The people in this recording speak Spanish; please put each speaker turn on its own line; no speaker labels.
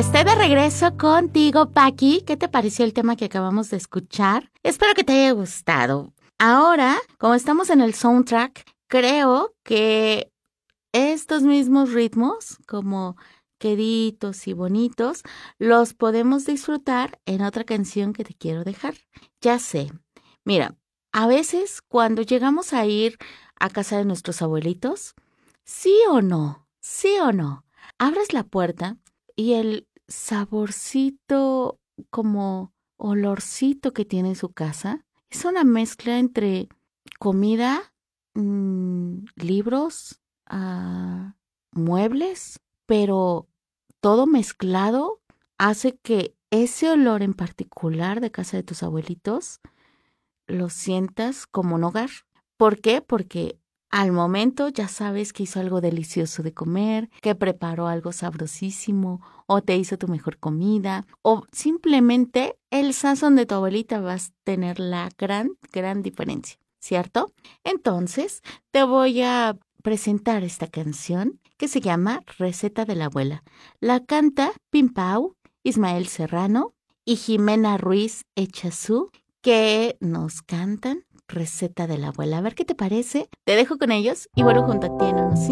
Estoy de regreso contigo, Paqui. ¿Qué te pareció el tema que acabamos de escuchar? Espero que te haya gustado. Ahora, como estamos en el soundtrack, creo que estos mismos ritmos, como queditos y bonitos, los podemos disfrutar en otra canción que te quiero dejar. Ya sé, mira, a veces cuando llegamos a ir a casa de nuestros abuelitos, sí o no, abres la puerta y el saborcito como olorcito que tiene su casa es una mezcla entre comida, libros, muebles, pero todo mezclado hace que ese olor en particular de casa de tus abuelitos lo sientas como un hogar. ¿Por qué? Porque al momento ya sabes que hizo algo delicioso de comer, que preparó algo sabrosísimo, o te hizo tu mejor comida, o simplemente el sazón de tu abuelita va a tener la gran diferencia, ¿cierto? Entonces, te voy a presentar esta canción que se llama Receta de la Abuela. La canta Pimpau, Ismael Serrano y Jimena Ruiz Echazú, que nos cantan Receta de la Abuela. A ver qué te parece. Te dejo con ellos y vuelvo junto a ti en unos